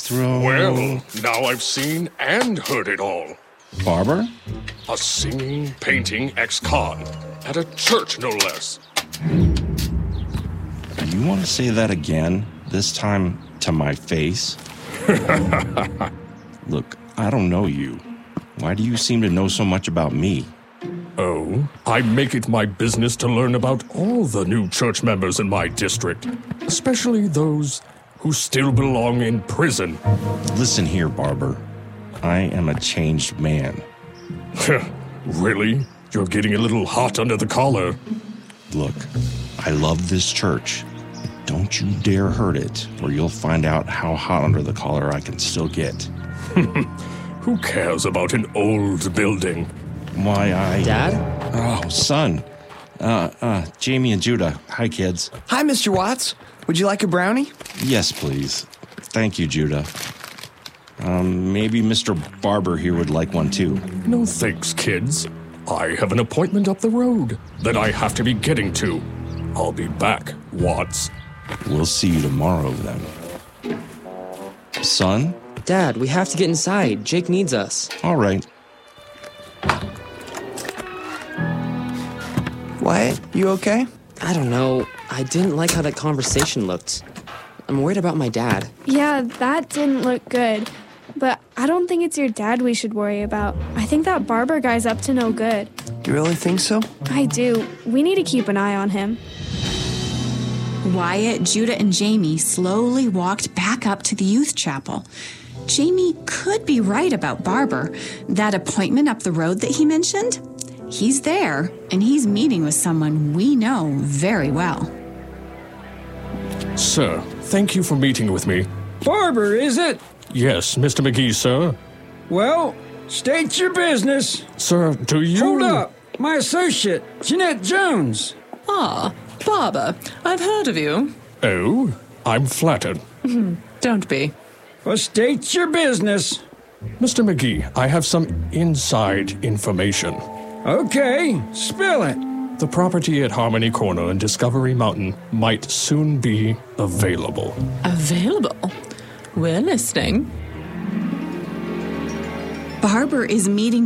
throw. Well, now I've seen and heard it all. Barber? A singing, painting ex-con. At a church, no less. You want to say that again? This time to my face? Look, I don't know you. Why do you seem to know so much about me? Oh, I make it my business to learn about all the new church members in my district, especially those who still belong in prison. Listen here, Barber. I am a changed man. Really? You're getting a little hot under the collar. Look, I love this church. Don't you dare hurt it, or you'll find out how hot under the collar I can still get. Who cares about an old building? Why, Dad? Oh, son. Jamie and Judah. Hi, kids. Hi, Mr. Watts. Would you like a brownie? Yes, please. Thank you, Judah. Maybe Mr. Barber here would like one, too. No thanks, kids. I have an appointment up the road that I have to be getting to. I'll be back, Watts. We'll see you tomorrow, then. Son? Dad, we have to get inside. Jake needs us. All right. Wyatt, you okay? I don't know. I didn't like how that conversation looked. I'm worried about my dad. Yeah, that didn't look good. But I don't think it's your dad we should worry about. I think that Barber guy's up to no good. You really think so? I do. We need to keep an eye on him. Wyatt, Judah, and Jamie slowly walked back up to the youth chapel. Jamie could be right about Barber. That appointment up the road that he mentioned? He's there, and he's meeting with someone we know very well. Sir, thank you for meeting with me. Barber, is it? Yes, Mr. McGee, sir. Well, state your business. Sir, do you... Hold up. My associate, Jeanette Jones. Ah, Barber, I've heard of you. Oh, I'm flattered. Don't be. Well, state your business. Mr. McGee, I have some inside information. Okay, spill it. The property at Harmony Corner and Discovery Mountain might soon be available. Available? We're listening. Barber is meeting